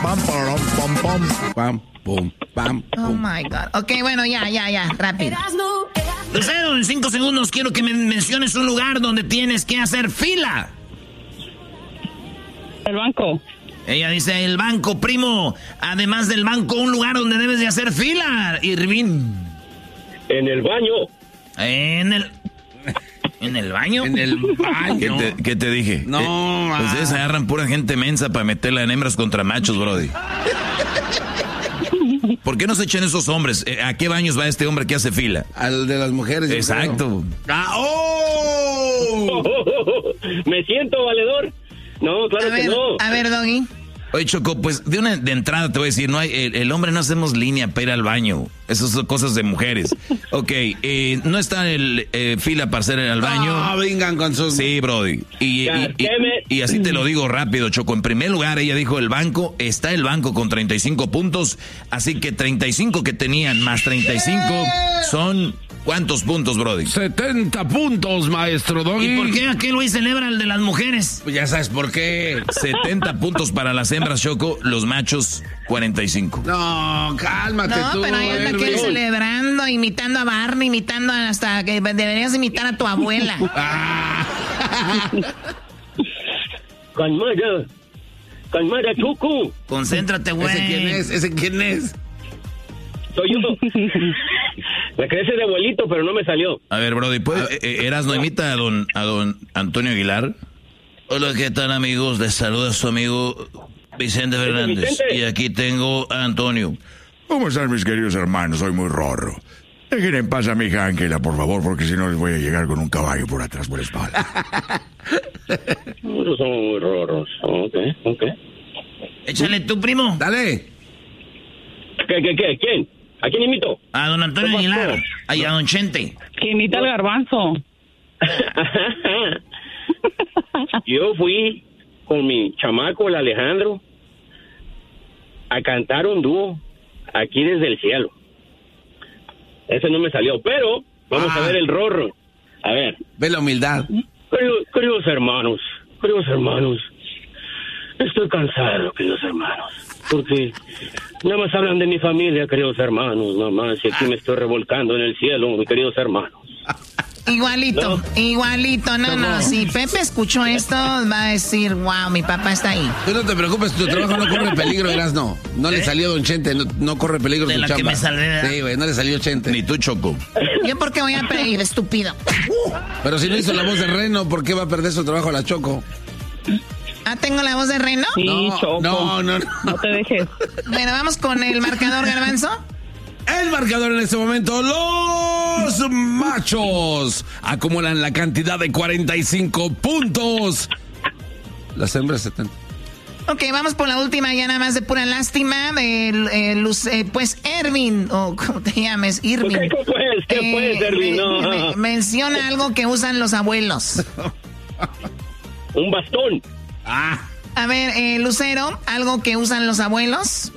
Oh my God. Ok, bueno, ya, rápido. Lucero, en 5 segundos quiero que me menciones un lugar donde tienes que hacer fila. El banco. Ella dice el banco, primo. Además del banco, un lugar donde debes de hacer fila, Irvin. En el baño. ¿En el baño? En el baño. ¿Qué te dije? No, ustedes agarran pura gente mensa para meterla en hembras contra machos, brody. ¿Por qué no se echan esos hombres? ¿A qué baños va este hombre que hace fila? Al de las mujeres. Exacto. Me siento valedor. No, claro que no. A ver, Doggy. Oye, Choco, pues de entrada te voy a decir, no hay, el hombre no hacemos línea para ir al baño. Esas son cosas de mujeres. Ok, no está el fila para hacer al baño. No, vengan con sus... Sí, brody. Y así te lo digo rápido, Choco. En primer lugar, ella dijo el banco. Está el banco con 35 puntos. Así que 35 que tenían más 35 son... ¿Cuántos puntos, brody? 70 puntos, maestro Doggy. ¿Y por qué aquel güey celebra el de las mujeres? Pues ya sabes por qué. 70 puntos para las hembras, Choco. Los machos, 45. No, cálmate tú. No, pero ahí anda que celebrando, imitando a Barney, imitando hasta que deberías imitar a tu abuela. Calmada, Choco. Concéntrate, güey. ¿Ese quién es? Soy yo. La crece de abuelito, pero no me salió. A ver, brody, Erasno, imita a don Antonio Aguilar. Hola, ¿qué tal, amigos? Les saluda su amigo Vicente Fernández. Vicente. Y aquí tengo a Antonio. ¿Cómo están, mis queridos hermanos? Soy muy rorro. Dejen en paz a mi hija Ángela, por favor, porque si no les voy a llegar con un caballo por atrás, por la espalda. Son muy rorros. Ok. Échale tú, primo. Dale. ¿Qué? ¿Quién? ¿A quién imito? A don Antonio Aguilar. Ay, a don Chente. Que imita el garbanzo. Yo fui con mi chamaco, el Alejandro, a cantar un dúo aquí desde el cielo. Ese no me salió, pero vamos a ver el rorro. A ver. Ve la humildad. Queridos hermanos, estoy cansado, queridos hermanos, porque nada más hablan de mi familia, queridos hermanos, nomás, y aquí me estoy revolcando en el cielo, mis queridos hermanos. Igualito. No. Si Pepe escuchó esto, va a decir, wow, mi papá está ahí. Tú no te preocupes, tu trabajo no corre peligro, Erasno. No le salió Don Chente, no corre peligro de tu la chamba. Que me salvé. Sí, güey, no le salió Chente. Ni tú, Choco. ¿Yo por qué voy a pedir, estúpido? Pero si no hizo la voz de Reno, ¿por qué va a perder su trabajo la Choco? ¿Tengo la voz de Reno? Sí, Choco. No. No te dejes. Bueno, vamos con el marcador, Garbanzo. El marcador en este momento, los machos acumulan la cantidad de 45 puntos. Las hembras 70. Ok, vamos por la última, ya nada más de pura lástima. Pues Ervin, o ¿cómo te llames? Irving. ¿Qué puedes, Ervin? No. Menciona algo que usan los abuelos. Un bastón. A ver, Lucero, algo que usan los abuelos.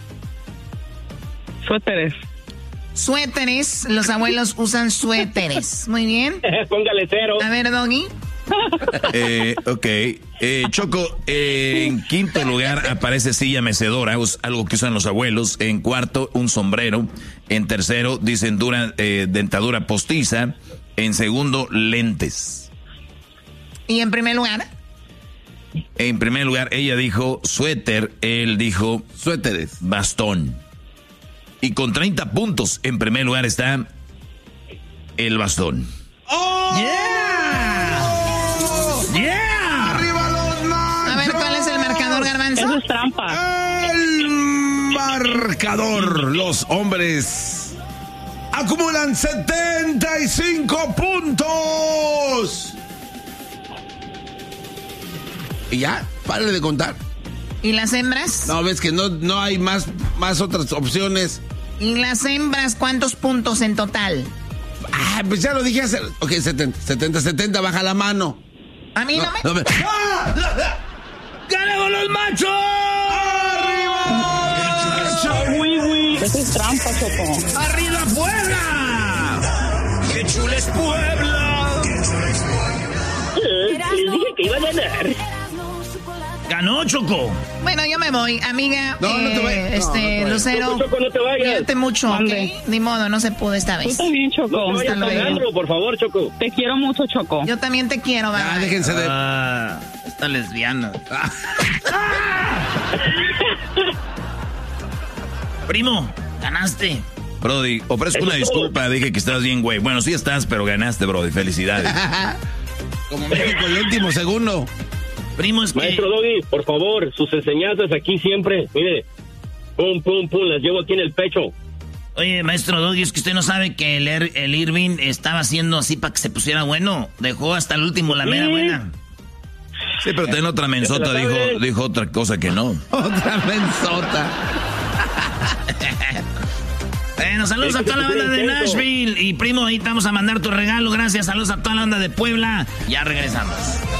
Suéteres, los abuelos usan suéteres. Muy bien. Póngale 0. A ver, Doggy. Ok. Choco, en quinto lugar aparece silla mecedora, algo que usan los abuelos. En cuarto, un sombrero. En tercero, dicen dentadura postiza. En segundo, lentes. ¿Y en primer lugar? En primer lugar, ella dijo suéter, él dijo suéteres. Bastón. Y con 30 puntos, en primer lugar está el bastón. ¡Oh! ¡Yeah! ¡Arriba los machos! A ver, ¿cuál es el marcador, Garbanzo? Eso es trampa. El marcador. Los hombres acumulan 75 puntos. Y ya, párale de contar. ¿Y las hembras? No, ves que no hay más otras opciones. ¿Y las hembras cuántos puntos en total? Pues ya lo dije hace... Ok, 70, baja la mano. A mí no me... ¡Ah! ¡Ganamos los machos! ¡Arriba! Eso es trampa, Choco. ¡Arriba, Puebla! ¡Qué chula es Puebla! Les dije que iba a ganar. Ganó, Choco. Bueno, yo me voy, amiga. No, no te vayas. Lucero. Choco, no te vayas. Cuídate mucho, ¿ok? Mande. Ni modo, no se pudo esta Tú vez. también, Choco. No te vayas, Hasta luego. Alejandro, por favor, Choco. Te quiero mucho, Choco. Yo también te quiero, Ya, bye. déjense de... Está lesbiana. Primo, ganaste. Brody, ofrezco una disculpa, dije que estás bien, güey. Bueno, sí estás, pero ganaste, Brody, felicidades. Como México, el último segundo. Primo, es que... Maestro Doggy, por favor, sus enseñanzas aquí siempre, mire, pum, pum, pum, las llevo aquí en el pecho. Oye, maestro Doggy, es que usted no sabe que el Irving estaba haciendo así para que se pusiera bueno. Dejó hasta el último la mera buena. Sí, pero ten otra mensota, dijo otra cosa que no. Otra mensota. Bueno, saludos a toda la banda de Nashville. Y primo, ahí te vamos a mandar tu regalo. Gracias, saludos a toda la banda de Puebla. Ya regresamos.